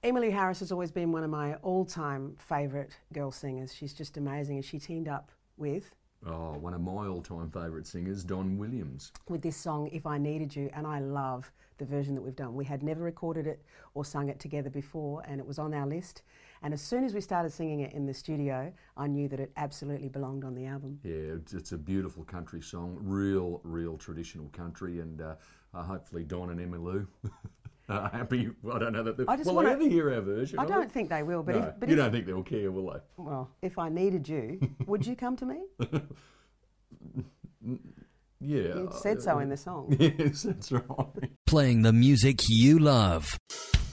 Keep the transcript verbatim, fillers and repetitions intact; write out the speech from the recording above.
Emmylou Harris has always been one of my all-time favourite girl singers. She's just amazing, and she teamed up with... Oh, one of my all-time favourite singers, Don Williams. With this song, If I Needed You, and I love the version that we've done. We had never recorded it or sung it together before, and it was on our list. And as soon as we started singing it in the studio, I knew that it absolutely belonged on the album. Yeah, it's, it's a beautiful country song, real, real traditional country, and uh, uh, hopefully Don and Emmylou are happy. I don't know that they will wanna, ever hear our version. I don't think they will. But, no, if, but you if, don't think they'll care, will they? Well, if I needed you, would you come to me? Yeah. You said so in the song. Yes, that's right. Playing the music you love.